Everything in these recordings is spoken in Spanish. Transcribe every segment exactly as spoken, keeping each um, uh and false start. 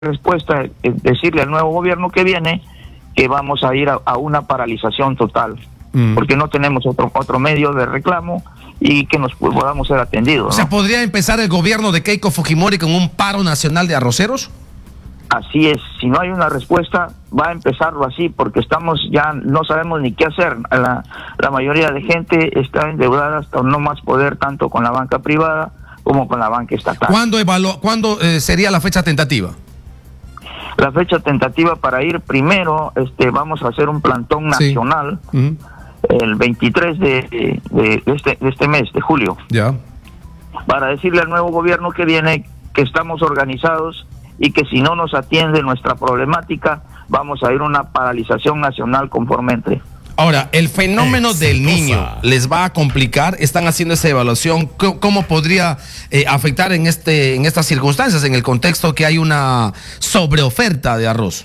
respuesta es decirle al nuevo gobierno que viene que vamos a ir a, a una paralización total, mm. porque no tenemos otro otro medio de reclamo y que nos pues, podamos ser atendidos, ¿no? O sea, ¿podría empezar el gobierno de Keiko Fujimori con un paro nacional de arroceros? Así es, si no hay una respuesta, va a empezarlo así, porque estamos ya, no sabemos ni qué hacer. La, la mayoría de gente está endeudada hasta no más poder, tanto con la banca privada como con la banca estatal. ¿Cuándo, evalu ¿cuándo eh, sería la fecha tentativa? La fecha tentativa para ir primero, este, vamos a hacer un plantón nacional, sí. uh-huh. el veintitrés de, de, de, este, de este mes, de julio, ya. para decirle al nuevo gobierno que viene que estamos organizados y que si no nos atiende nuestra problemática, vamos a ir a una paralización nacional conforme entre. Ahora, el fenómeno Exitosa. del niño les va a complicar. Están haciendo esa evaluación. ¿Cómo, cómo podría eh, afectar en este en estas circunstancias, en el contexto que hay una sobreoferta de arroz?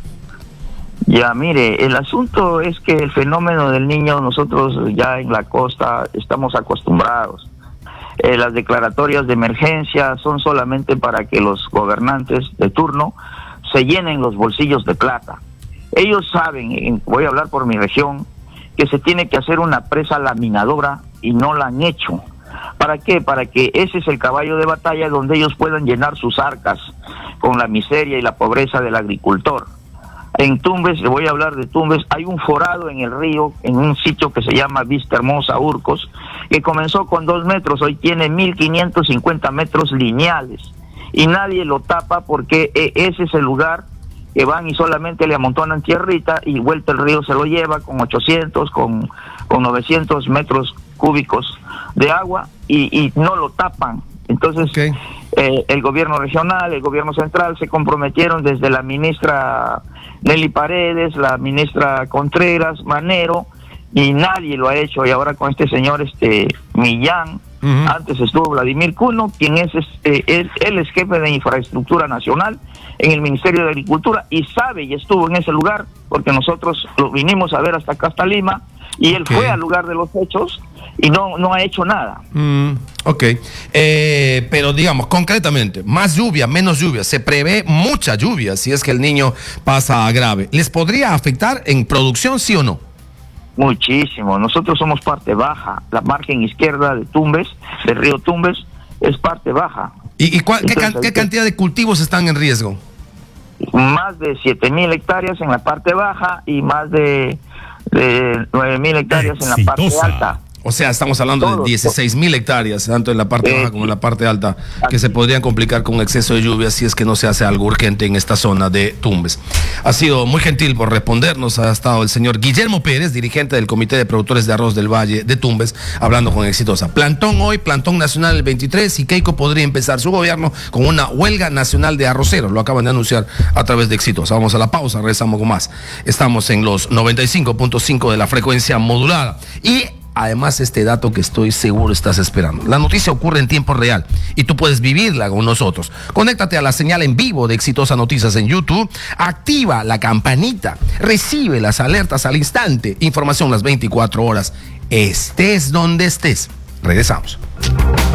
Ya, mire, el asunto es que el fenómeno del niño, nosotros ya en la costa estamos acostumbrados. Eh, las declaratorias de emergencia son solamente para que los gobernantes de turno se llenen los bolsillos de plata. Ellos saben, voy a hablar por mi región, que se tiene que hacer una presa laminadora y no la han hecho. ¿Para qué? Para que ese es el caballo de batalla donde ellos puedan llenar sus arcas con la miseria y la pobreza del agricultor. En Tumbes, le voy a hablar de Tumbes, hay un forado en el río, en un sitio que se llama Vista Hermosa, Urcos, que comenzó con dos metros, hoy tiene mil quinientos cincuenta metros lineales, y nadie lo tapa porque ese es el lugar que van y solamente le amontonan tierrita y vuelta el río se lo lleva con ochocientos, con, con novecientos metros cúbicos de agua y, y no lo tapan. Entonces, okay. eh, el gobierno regional, el gobierno central se comprometieron desde la ministra Nelly Paredes, la ministra Contreras, Manero, y nadie lo ha hecho. Y ahora con este señor este Millán, uh-huh. antes estuvo Vladimir Cuno, quien es este, él, él es jefe de infraestructura nacional en el Ministerio de Agricultura y sabe y estuvo en ese lugar porque nosotros lo vinimos a ver hasta acá, hasta Lima, y él okay. fue al lugar de los hechos y no, no ha hecho nada. Mm, ok, eh, pero digamos, concretamente, más lluvia, menos lluvia, se prevé mucha lluvia si es que el niño pasa a grave. ¿Les podría afectar en producción, sí o no? Muchísimo, nosotros somos parte baja, la margen izquierda de Tumbes, del río Tumbes, es parte baja. ¿Y, y cuál, Entonces, qué, qué cantidad de cultivos están en riesgo? Más de siete mil hectáreas en la parte baja y más de, de nueve mil hectáreas en la parte alta. O sea, estamos hablando Todos. de dieciséis mil hectáreas, tanto en la parte eh, baja como en la parte alta, que se podrían complicar con exceso de lluvia si es que no se hace algo urgente en esta zona de Tumbes. Ha sido muy gentil por respondernos, ha estado el señor Guillermo Pérez, dirigente del Comité de Productores de Arroz del Valle de Tumbes, hablando con Exitosa. Plantón hoy, plantón nacional el veintitrés, y Keiko podría empezar su gobierno con una huelga nacional de arroceros, lo acaban de anunciar a través de Exitosa. Vamos a la pausa, regresamos con más. Estamos en los noventa y cinco punto cinco de la frecuencia modulada. Y además, este dato que estoy seguro estás esperando. La noticia ocurre en tiempo real y tú puedes vivirla con nosotros. Conéctate a la señal en vivo de Exitosa Noticias en YouTube. Activa la campanita. Recibe las alertas al instante. Información las veinticuatro horas. Estés donde estés. Regresamos.